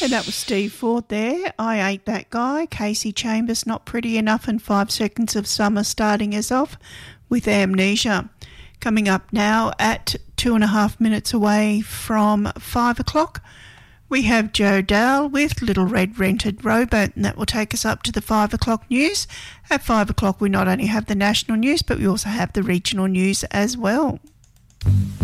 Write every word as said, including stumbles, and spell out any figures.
And that was Steve Ford there. I Ain't That Guy. Casey Chambers, Not Pretty Enough, and Five Seconds of Summer starting us off with Amnesia. Coming up now at two and a half minutes away from five o'clock, we have Joe Dowell with Little Red Rented Rowboat, and that will take us up to the five o'clock news. At five o'clock we not only have the national news, but we also have the regional news as well.